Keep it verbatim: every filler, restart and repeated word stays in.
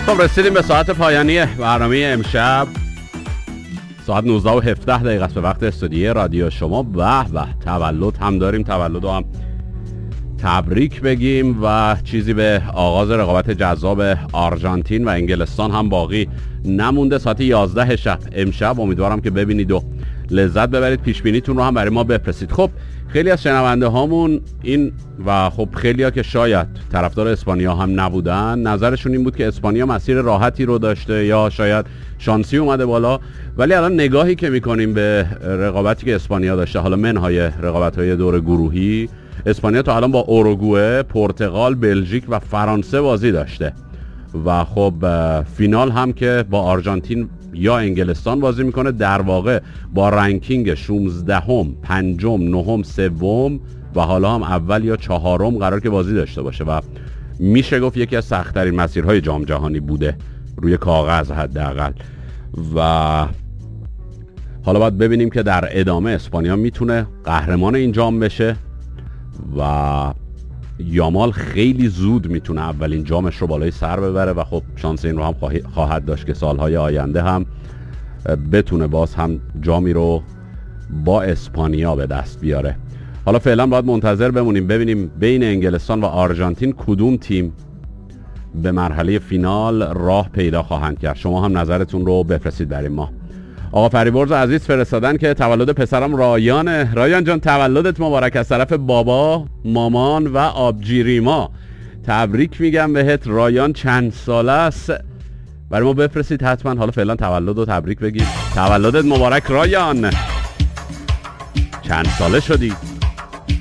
خب رسیدیم به ساعت پایانی برنامه امشب. ساعت نوزده و هفده دقیقه است به وقت استودیوی رادیو شما. به به تولد هم داریم، تولد هم تبریک بگیم و چیزی به آغاز رقابت جذاب آرژانتین و انگلستان هم باقی نمونده. ساعت یازده شب امشب امیدوارم که ببینید و لذت ببرید. پیش بینیتون رو هم برای ما بفرستید. خب خیلی از شنونده هامون این و خب خیلی ها که شاید طرفدار اسپانیا هم نبودن، نظرشون این بود که اسپانیا مسیر راحتی رو داشته یا شاید شانسی اومده بالا، ولی الان نگاهی که میکنیم به رقابتی که اسپانیا داشته، حالا منهای رقابت‌های دور گروهی، اسپانیا تا الان با اوروگوئه، پرتغال، بلژیک و فرانسه بازی داشته و خب فینال هم که با آرژانتین یا انگلستان بازی میکنه. در واقع با رنکینگ شانزدهم، پنجم، نهم، سوم و حالا هم اول یا چهارم قرار که بازی داشته باشه و میشه گفت یکی از سخت‌ترین مسیرهای جام جهانی بوده روی کاغذ حداقل. و حالا باید ببینیم که در ادامه اسپانیا میتونه قهرمان این جام بشه و یامال خیلی زود میتونه اولین جامش رو بالای سر ببره و خب شانس این رو هم خواهد داشت که سالهای آینده هم بتونه باز هم جامی رو با اسپانیا به دست بیاره. حالا فعلا باید منتظر بمونیم ببینیم بین انگلستان و آرژانتین کدوم تیم به مرحله فینال راه پیدا خواهند کرد. شما هم نظرتون رو بفرستید برای ما. آقا فریبرز عزیز فرستادن که تولد پسرم رایانه. رایان جان تولدت مبارک از طرف بابا، مامان و آبجیریما. تبریک میگم بهت رایان. چند ساله است برای ما بفرستید حتما. حالا فعلا تولد رو تبریک بگید. تولدت مبارک رایان. چند ساله شدی؟